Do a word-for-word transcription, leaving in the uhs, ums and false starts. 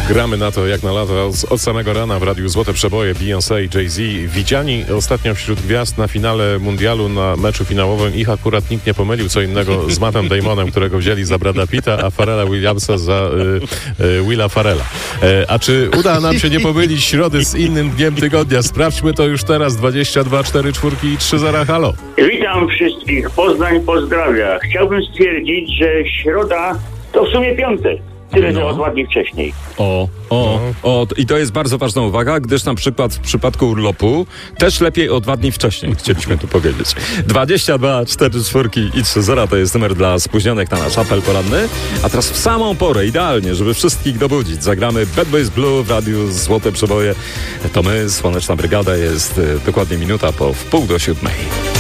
Gramy na to jak na lata od, od samego rana w Radiu Złote Przeboje. Beyoncé i Jay-Z widziani ostatnio wśród gwiazd na finale mundialu, na meczu finałowym. Ich akurat nikt nie pomylił co innego z Mattem Damonem, którego wzięli za Brada Pitta, a Pharrella Williamsa za y, y, Willa Farrella. E, a czy uda nam się nie pomylić środy z innym dniem tygodnia? Sprawdźmy to już teraz. dwadzieścia dwa, cztery czwórki i trzy zera. Halo. Witam wszystkich. Poznań pozdrawia. Chciałbym stwierdzić, że środa to w sumie piątek. Tyle, no. że od ładnie wcześniej. O, o, o. I to jest bardzo ważna uwaga, gdyż na przykład w przypadku urlopu też lepiej o dwa dni wcześniej, chcieliśmy tu powiedzieć. dwadzieścia dwa, cztery czwórki i trzy zera to jest numer dla spóźnionych na nasz apel poranny. A teraz w samą porę, idealnie, żeby wszystkich dobudzić, zagramy Bad Boys Blue w Radiu Złote Przeboje. To my, Słoneczna Brygada, jest y, dokładnie minuta po wpół do siódmej.